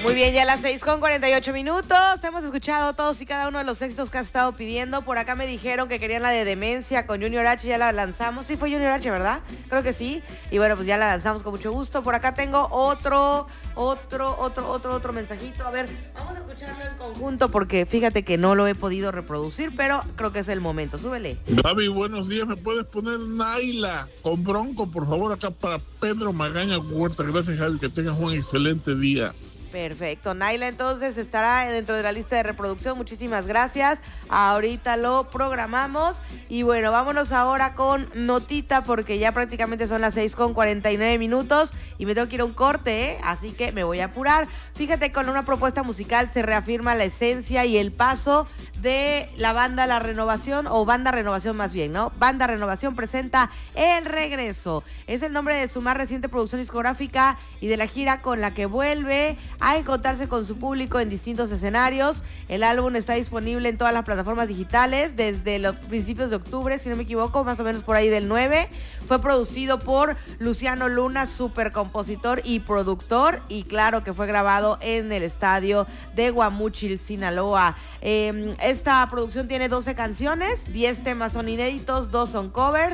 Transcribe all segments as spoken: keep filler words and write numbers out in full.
Muy bien, ya a las seis con cuarenta y ocho minutos. Hemos escuchado todos y cada uno de los éxitos que has estado pidiendo. Por acá me dijeron que querían la de Demencia con Junior H. Ya la lanzamos. Sí, fue Junior H, ¿verdad? Creo que sí. Y bueno, pues ya la lanzamos con mucho gusto. Por acá tengo otro, otro, otro, otro, otro mensajito. A ver, vamos a escucharlo en conjunto porque fíjate que no lo he podido reproducir, pero creo que es el momento. Súbele. Gaby, buenos días. ¿Me puedes poner Naila con Bronco, por favor, acá para Pedro Magaña Huerta? Gracias, Gaby. Que tengas un excelente día. Perfecto, Naila entonces estará dentro de la lista de reproducción, muchísimas gracias, ahorita lo programamos y bueno, vámonos ahora con notita porque ya prácticamente son las seis con cuarenta y nueve minutos y me tengo que ir a un corte, ¿eh? Así que me voy a apurar. Fíjate, con una propuesta musical se reafirma la esencia y el paso de la banda La Renovación, o Banda Renovación más bien, ¿no? Banda Renovación presenta El Regreso. Es el nombre de su más reciente producción discográfica y de la gira con la que vuelve a encontrarse con su público en distintos escenarios. El álbum está disponible en todas las plataformas digitales desde los principios de octubre, si no me equivoco, más o menos por ahí del nueve. Fue producido por Luciano Luna, super compositor y productor, y claro que fue grabado en el estadio de Guamúchil, Sinaloa. Eh, esta producción tiene doce canciones, diez temas son inéditos, dos son covers,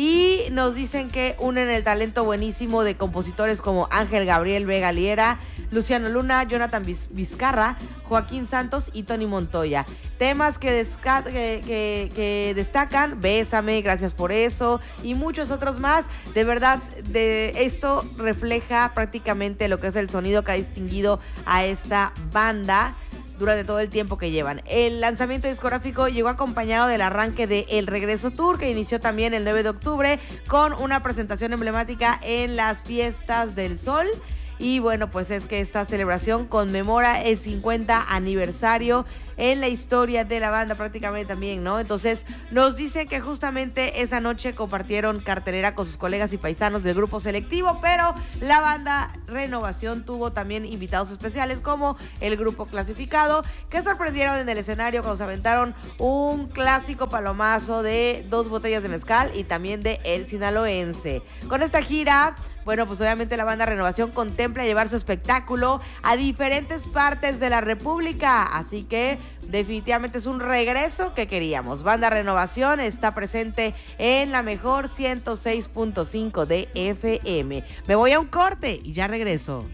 y nos dicen que unen el talento buenísimo de compositores como Ángel Gabriel Vega Liera, Luciano Luna, Jonathan Vizcarra, Joaquín Santos y Tony Montoya. Temas que, desca- que, que, que destacan, Bésame, Gracias por eso y muchos otros más. De verdad, de esto refleja prácticamente lo que es el sonido que ha distinguido a esta banda durante todo el tiempo que llevan. El lanzamiento discográfico llegó acompañado del arranque de El Regreso Tour, que inició también el nueve de octubre con una presentación emblemática en las Fiestas del Sol. Y bueno, pues es que esta celebración conmemora el cincuenta aniversario en la historia de la banda prácticamente también, ¿no? Entonces nos dicen que justamente esa noche compartieron cartelera con sus colegas y paisanos del grupo selectivo, pero la banda Renovación tuvo también invitados especiales como el grupo Clasificado, que sorprendieron en el escenario cuando se aventaron un clásico palomazo de dos botellas de mezcal y también de El Sinaloense. Con esta gira, bueno, pues obviamente la banda Renovación contempla llevar su espectáculo a diferentes partes de la República, así que definitivamente es un regreso que queríamos. Banda Renovación está presente en la mejor ciento seis punto cinco de F M. Me voy a un corte y ya regreso.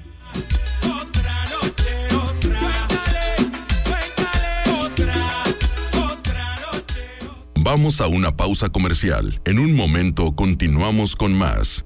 Otra noche, otra. Cuéntale, cuéntale, otra, otra noche, otra. Vamos a una pausa comercial. En un momento continuamos con más.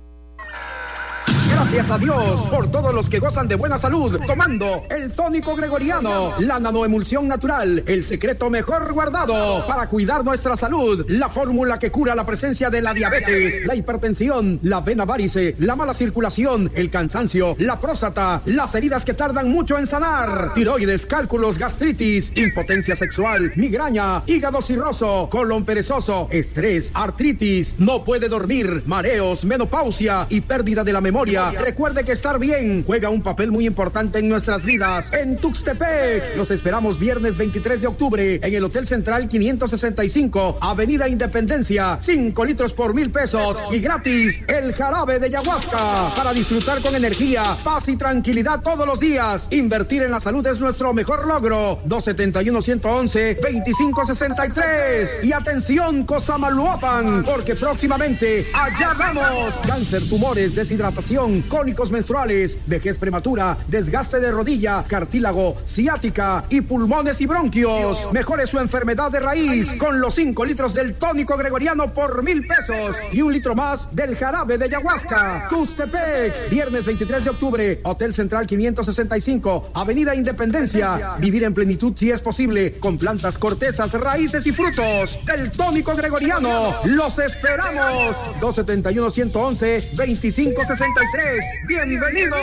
Gracias a Dios por todos los que gozan de buena salud tomando el tónico gregoriano, la nanoemulsión natural, el secreto mejor guardado para cuidar nuestra salud, la fórmula que cura la presencia de la diabetes, la hipertensión, la vena varice, la mala circulación, el cansancio, la próstata, las heridas que tardan mucho en sanar, tiroides, cálculos, gastritis, impotencia sexual, migraña, hígado cirroso, colon perezoso, estrés, artritis, no puede dormir, mareos, menopausia y pérdida de la memoria. Recuerde que estar bien juega un papel muy importante en nuestras vidas. En Tuxtepec, los esperamos viernes veintitrés de octubre en el Hotel Central quinientos sesenta y cinco, Avenida Independencia, cinco litros por mil pesos y gratis el jarabe de ayahuasca para disfrutar con energía, paz y tranquilidad todos los días. Invertir en la salud es nuestro mejor logro. dos siete uno, uno uno uno, veinticinco sesenta y tres. Y atención, Cosamaloapan, porque próximamente allá vamos. Cáncer, tumores, deshidratación, cólicos menstruales, vejez prematura, desgaste de rodilla, cartílago, ciática y pulmones y bronquios. Mejore su enfermedad de raíz con los cinco litros del tónico gregoriano por mil pesos y un litro más del jarabe de ayahuasca. Tuxtepec, viernes veintitrés de octubre, Hotel Central quinientos sesenta y cinco, Avenida Independencia. Vivir en plenitud si es posible, con plantas, cortezas, raíces y frutos. El tónico gregoriano, los esperamos. dos siete uno, uno uno uno, veinticinco sesenta y tres. ¡Bienvenidos!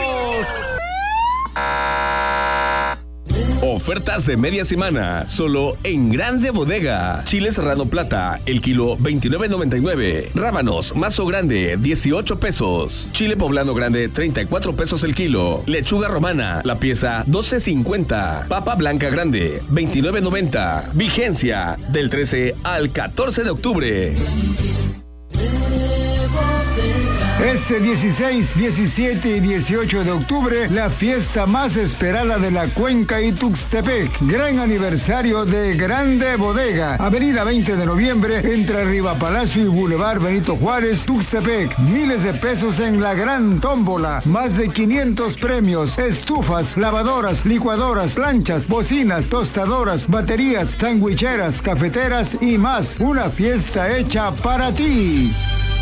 Ofertas de media semana, solo en Grande Bodega. Chile serrano plata, el kilo veintinueve noventa y nueve. Rábanos mazo grande, dieciocho pesos. Chile poblano grande, treinta y cuatro pesos el kilo. Lechuga romana, la pieza, doce cincuenta. Papa blanca grande, veintinueve noventa. Vigencia del trece al catorce de octubre. Este dieciséis, diecisiete y dieciocho de octubre, la fiesta más esperada de la Cuenca y Tuxtepec. Gran aniversario de Grande Bodega. Avenida veinte de noviembre, entre Riva Palacio y Boulevard Benito Juárez, Tuxtepec. Miles de pesos en la gran tómbola. Más de quinientos premios. Estufas, lavadoras, licuadoras, planchas, bocinas, tostadoras, baterías, sandwicheras, cafeteras y más. Una fiesta hecha para ti.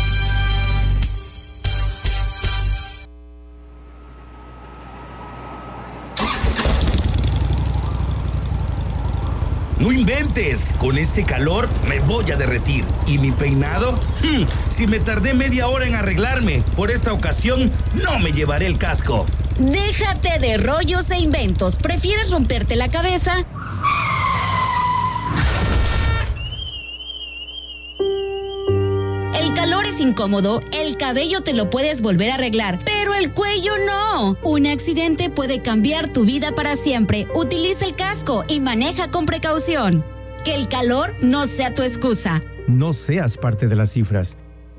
No inventes, con este calor me voy a derretir. ¿Y mi peinado? Hmm, si me tardé media hora en arreglarme, por esta ocasión no me llevaré el casco. Déjate de rollos e inventos. ¿Prefieres romperte la cabeza? El calor es incómodo, el cabello te lo puedes volver a arreglar, pero el cuello no. Un accidente puede cambiar tu vida para siempre. Utiliza el casco y maneja con precaución. Que el calor no sea tu excusa. No seas parte de las cifras.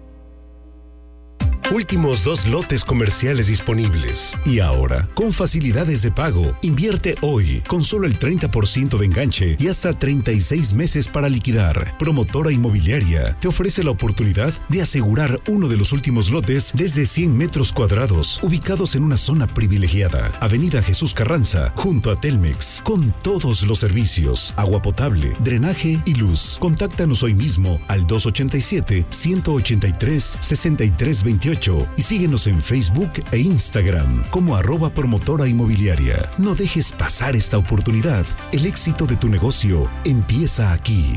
Últimos dos lotes comerciales disponibles. Y ahora, con facilidades de pago, invierte hoy con solo el treinta por ciento de enganche y hasta treinta y seis meses para liquidar. Promotora Inmobiliaria te ofrece la oportunidad de asegurar uno de los últimos lotes desde cien metros cuadrados, ubicados en una zona privilegiada. Avenida Jesús Carranza, junto a Telmex, con todos los servicios, agua potable, drenaje y luz. Contáctanos hoy mismo al dos ochenta y siete, ciento ochenta y tres, sesenta y tres veintiocho y síguenos en Facebook e Instagram como arroba promotora inmobiliaria. No dejes pasar esta oportunidad. El éxito de tu negocio empieza aquí.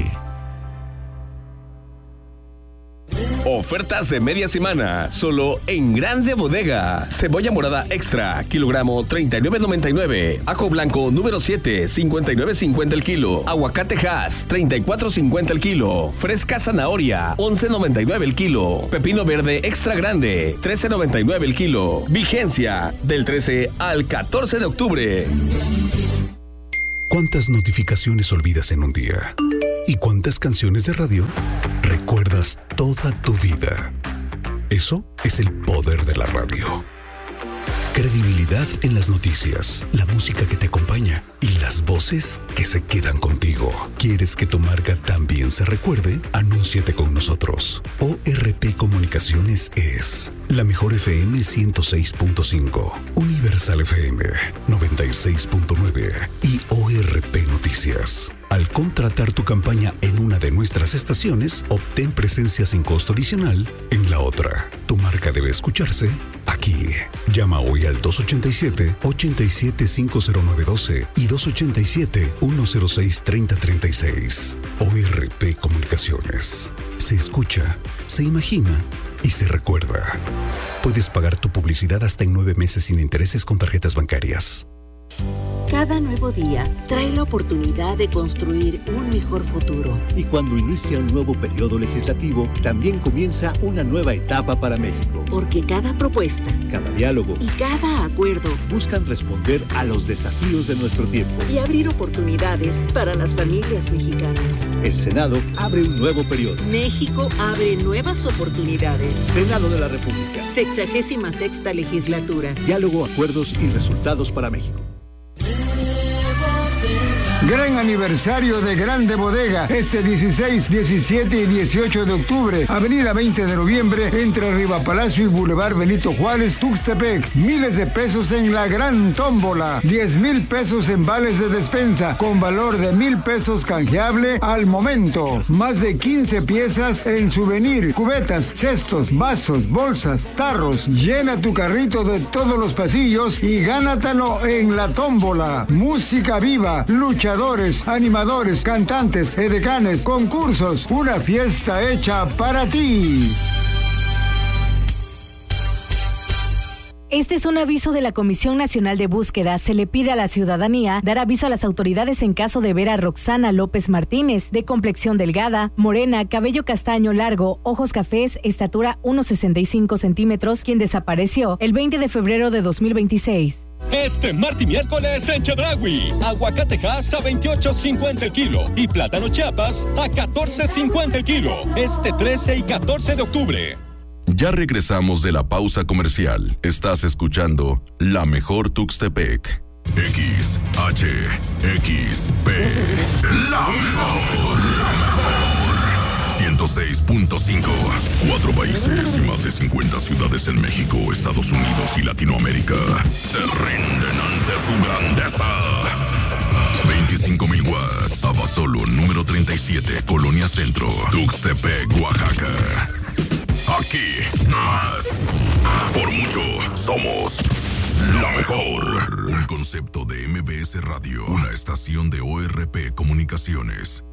Ofertas de media semana, solo en Grande Bodega. Cebolla morada extra, kilogramo treinta y nueve noventa y nueve. Ajo blanco número siete, cincuenta y nueve cincuenta el kilo. Aguacate Hass, treinta y cuatro cincuenta el kilo. Fresca zanahoria, once noventa y nueve el kilo. Pepino verde extra grande, trece noventa y nueve el kilo. Vigencia del trece al catorce de octubre. ¿Cuántas notificaciones olvidas en un día? ¿Y cuántas canciones de radio recuerdas toda tu vida? Eso es el poder de la radio. Credibilidad en las noticias, la música que te acompaña y las voces que se quedan contigo. ¿Quieres que tu marca también se recuerde? Anúnciate con nosotros. O R P Comunicaciones es la mejor F M ciento seis punto cinco, Universal F M noventa y seis punto nueve y O R P Noticias. Al contratar tu campaña en una de nuestras estaciones, obtén presencia sin costo adicional en la otra. Tu marca debe escucharse aquí. Llama hoy al dos ochenta y siete, ochenta y siete, cinco cero nueve doce y dos ochenta y siete, uno cero seis, treinta treinta y seis. O R P Comunicaciones. Se escucha, se imagina y se recuerda. Puedes pagar tu publicidad hasta en nueve meses sin intereses con tarjetas bancarias. Cada nuevo día trae la oportunidad de construir un mejor futuro. Y cuando inicia un nuevo periodo legislativo, también comienza una nueva etapa para México. Porque cada propuesta, cada diálogo y cada acuerdo buscan responder a los desafíos de nuestro tiempo y abrir oportunidades para las familias mexicanas. El Senado abre un nuevo periodo. México abre nuevas oportunidades. Senado de la República. Sexagésima sexta legislatura. Diálogo, acuerdos y resultados para México. Gran aniversario de Grande Bodega, este dieciséis, diecisiete y dieciocho de octubre, Avenida veinte de noviembre, entre Riva Palacio y Boulevard Benito Juárez, Tuxtepec. Miles de pesos en la gran tómbola, diez mil pesos en vales de despensa, con valor de mil pesos canjeable al momento. Más de quince piezas en souvenir, cubetas, cestos, vasos, bolsas, tarros. Llena tu carrito de todos los pasillos y gánatelo en la tómbola. Música viva, lucha animadores, cantantes, edecanes, concursos, una fiesta hecha para ti. Este es un aviso de la Comisión Nacional de Búsqueda. Se le pide a la ciudadanía dar aviso a las autoridades en caso de ver a Roxana López Martínez, de complexión delgada, morena, cabello castaño largo, ojos cafés, estatura uno sesenta y cinco centímetros, quien desapareció el veinte de febrero de dos mil veintiséis. Este martes y miércoles en Chedraui, aguacate Hass a veintiocho cincuenta el kilo y plátano Chiapas a catorce cincuenta el kilo. Este trece y catorce de octubre. Ya regresamos de la pausa comercial. Estás escuchando La Mejor Tuxtepec. X, H, X, P. La Mejor. La Mejor. ciento seis punto cinco. Cuatro países y más de cincuenta ciudades en México, Estados Unidos y Latinoamérica se rinden ante su grandeza. veinticinco mil watts. Abasolo número treinta y siete, Colonia Centro, Tuxtepec, Oaxaca. Aquí, más. Por mucho, somos la mejor. Un concepto de M B S Radio, una estación de O R P Comunicaciones.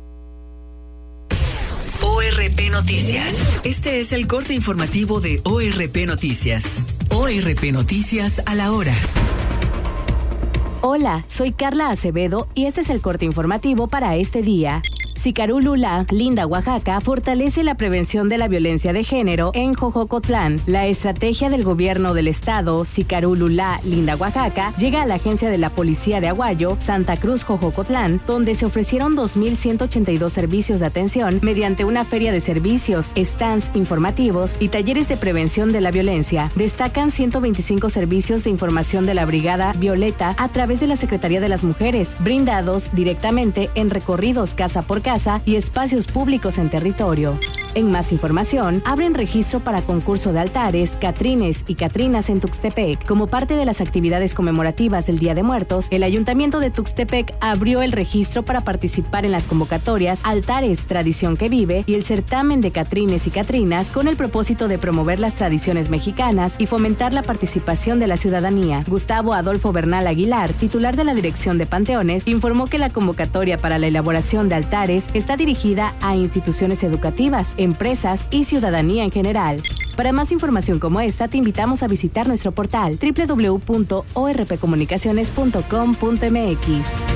O R P Noticias. Este es el corte informativo de O R P Noticias. O R P Noticias a la hora. Hola, soy Carla Acevedo y este es el corte informativo para este día. Sicarulula, Linda, Oaxaca, fortalece la prevención de la violencia de género en Jojocotlán. La estrategia del gobierno del estado, Sicarulula, Linda, Oaxaca, llega a la agencia de la Policía de Aguayo, Santa Cruz, Jojocotlán, donde se ofrecieron dos mil ciento ochenta y dos servicios de atención mediante una feria de servicios, stands informativos y talleres de prevención de la violencia. Destacan ciento veinticinco servicios de información de la Brigada Violeta a través de la Secretaría de las Mujeres, brindados directamente en recorridos casa por casa y espacios públicos en territorio. En más información, abren registro para concurso de altares, catrines y catrinas en Tuxtepec. Como parte de las actividades conmemorativas del Día de Muertos, el Ayuntamiento de Tuxtepec abrió el registro para participar en las convocatorias Altares, Tradición que Vive y el certamen de catrines y catrinas con el propósito de promover las tradiciones mexicanas y fomentar la participación de la ciudadanía. Gustavo Adolfo Bernal Aguilar, titular de la Dirección de Panteones, informó que la convocatoria para la elaboración de altares está dirigida a instituciones educativas, empresas y ciudadanía en general. Para más información como esta, te invitamos a visitar nuestro portal doble u doble u doble u punto o r p comunicaciones punto com punto m x.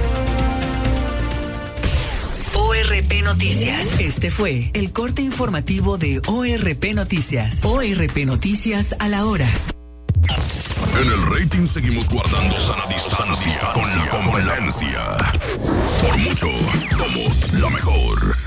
O R P Noticias. Este fue el corte informativo de O R P Noticias. O R P Noticias a la hora. En el rating seguimos guardando sana distancia con la competencia. Por mucho, somos la mejor.